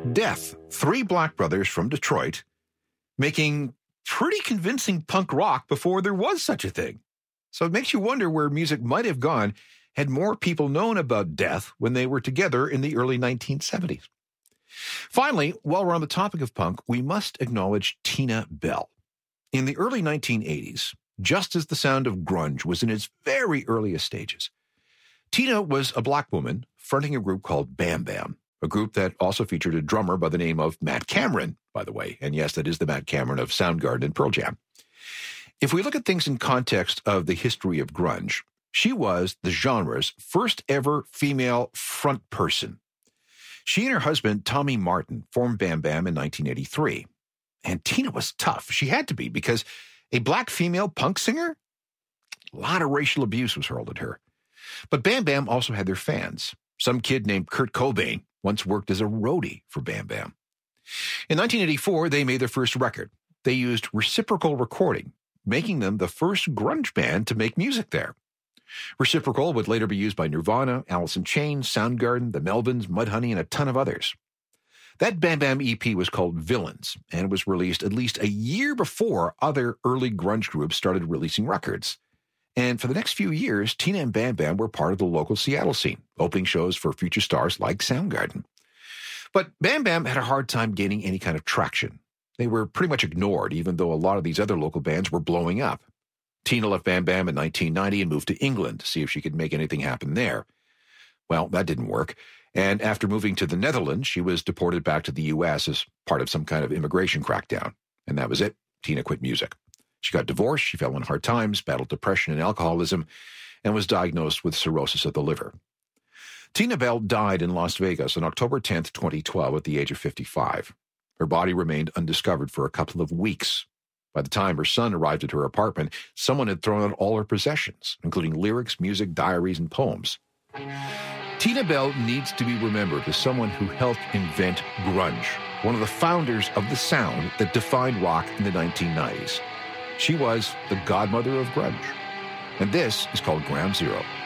Death, three black brothers from Detroit, making pretty convincing punk rock before there was such a thing. So it makes you wonder where music might have gone had more people known about Death when they were together in the early 1970s. Finally, while we're on the topic of punk, we must acknowledge Tina Bell. In the early 1980s, just as the sound of grunge was in its very earliest stages, Tina was a black woman fronting a group called Bam Bam, a group that also featured a drummer by the name of Matt Cameron, by the way. And yes, that is the Matt Cameron of Soundgarden and Pearl Jam. If we look at things in context of the history of grunge, she was the genre's first ever female front person. She and her husband, Tommy Martin, formed Bam Bam in 1983. And Tina was tough. She had to be, because a black female punk singer? A lot of racial abuse was hurled at her. But Bam Bam also had their fans. Some kid named Kurt Cobain once worked as a roadie for Bam Bam. In 1984, they made their first record. They used reciprocal recording, making them the first grunge band to make music there. Reciprocal would later be used by Nirvana, Alice in Chains, Soundgarden, the Melvins, Mudhoney, and a ton of others. That Bam Bam EP was called Villains, and was released at least a year before other early grunge groups started releasing records. And for the next few years, Tina and Bam Bam were part of the local Seattle scene, opening shows for future stars like Soundgarden. But Bam Bam had a hard time gaining any kind of traction. They were pretty much ignored, even though a lot of these other local bands were blowing up. Tina left Bam Bam in 1990 and moved to England to see if she could make anything happen there. Well, that didn't work. And after moving to the Netherlands, she was deported back to the U.S. as part of some kind of immigration crackdown. And that was it. Tina quit music. She got divorced, she fell on hard times, battled depression and alcoholism, and was diagnosed with cirrhosis of the liver. Tina Bell died in Las Vegas on October 10th, 2012, at the age of 55. Her body remained undiscovered for a couple of weeks. By the time her son arrived at her apartment, someone had thrown out all her possessions, including lyrics, music, diaries, and poems. Tina Bell needs to be remembered as someone who helped invent grunge, one of the founders of the sound that defined rock in the 1990s. She was the godmother of grunge. And this is called Ground Zero.